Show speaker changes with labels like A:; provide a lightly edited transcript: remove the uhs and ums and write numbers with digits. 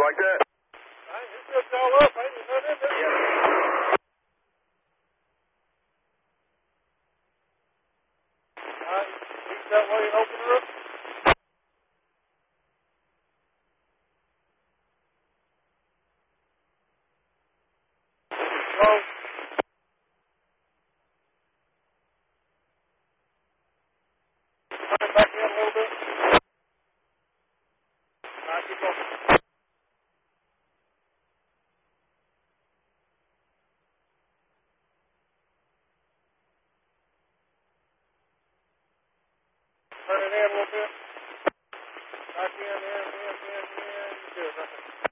A: like that?
B: You flipped all up. I ain't nothing in there. All right, reach that way and open her up. Close. Turn it back in a little bit. All right, keep going. Turn it in a little bit. Back in. Good. Right there.